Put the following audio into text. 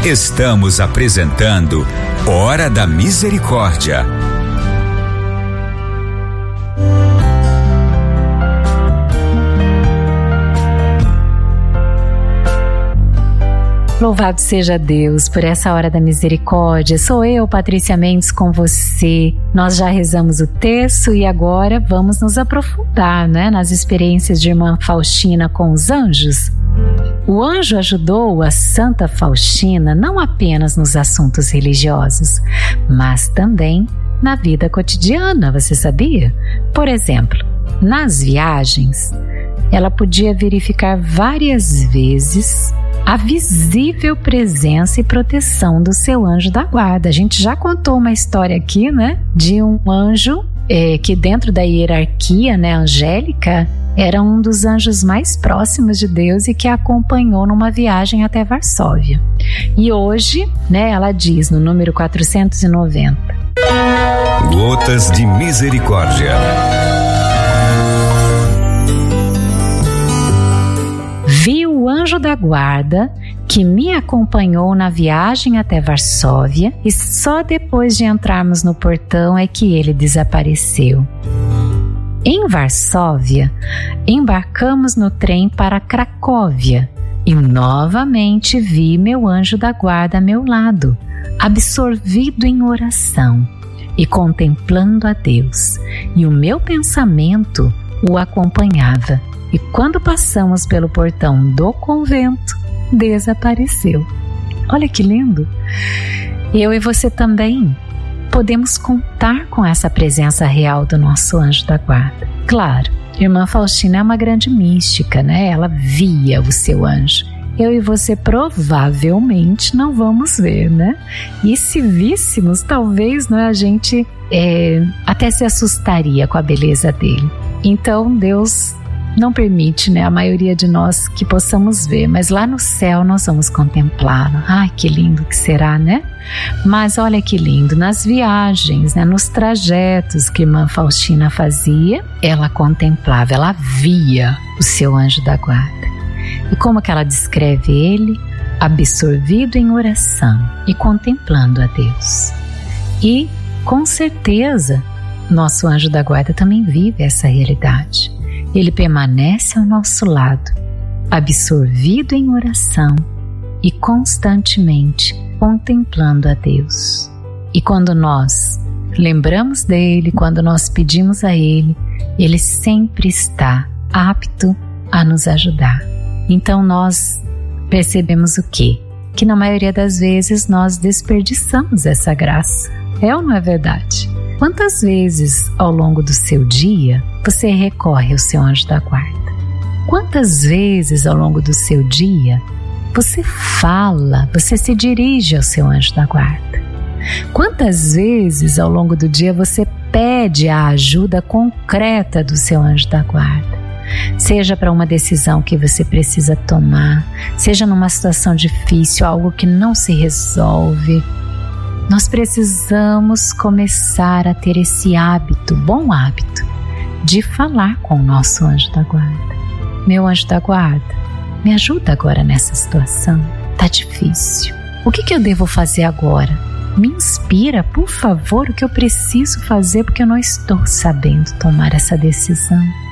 Estamos apresentando Hora da Misericórdia. Louvado seja Deus por essa hora da misericórdia. Sou eu, Patrícia Mendes, com você. Nós já rezamos o texto e agora vamos nos aprofundar, nas experiências de irmã Faustina com os anjos. O anjo ajudou a Santa Faustina não apenas nos assuntos religiosos, mas também na vida cotidiana, você sabia? Por exemplo, nas viagens, ela podia verificar várias vezes a visível presença e proteção do seu anjo da guarda. A gente já contou uma história aqui, de um anjo que dentro da hierarquia, angélica, era um dos anjos mais próximos de Deus e que a acompanhou numa viagem até Varsóvia. E hoje, ela diz no número 490: Gotas de Misericórdia. Vi o anjo da guarda que me acompanhou na viagem até Varsóvia e só depois de entrarmos no portão é que ele desapareceu. Em Varsóvia, embarcamos no trem para Cracóvia e novamente vi meu anjo da guarda a meu lado, absorvido em oração e contemplando a Deus, e o meu pensamento o acompanhava. E quando passamos pelo portão do convento, desapareceu. Olha que lindo! Eu e você também podemos contar com essa presença real do nosso anjo da guarda. Claro, irmã Faustina é uma grande mística, Ela via o seu anjo. Eu e você provavelmente não vamos ver, E se víssemos, talvez a gente até se assustaria com a beleza dele. Então Deus não permite, a maioria de nós que possamos ver, mas lá no céu nós vamos contemplá-lo. Ai, que lindo que será, Mas olha que lindo, nas viagens, nos trajetos que irmã Faustina fazia, ela contemplava, ela via o seu anjo da guarda. E como que ela descreve ele? Absorvido em oração e contemplando a Deus. E, com certeza, nosso anjo da guarda também vive essa realidade. Ele permanece ao nosso lado, absorvido em oração e constantemente contemplando a Deus. E quando nós lembramos dele, quando nós pedimos a ele, ele sempre está apto a nos ajudar. Então nós percebemos o quê? Que na maioria das vezes nós desperdiçamos essa graça. É ou não é verdade? Quantas vezes ao longo do seu dia você recorre ao seu anjo da guarda? Quantas vezes ao longo do seu dia você fala, você se dirige ao seu anjo da guarda? Quantas vezes ao longo do dia você pede a ajuda concreta do seu anjo da guarda? Seja para uma decisão que você precisa tomar, seja numa situação difícil, algo que não se resolve. Nós precisamos começar a ter esse hábito, bom hábito, de falar com o nosso anjo da guarda. Meu anjo da guarda, me ajuda agora nessa situação. Tá difícil. O que eu devo fazer agora? Me inspira, por favor, o que eu preciso fazer, porque eu não estou sabendo tomar essa decisão.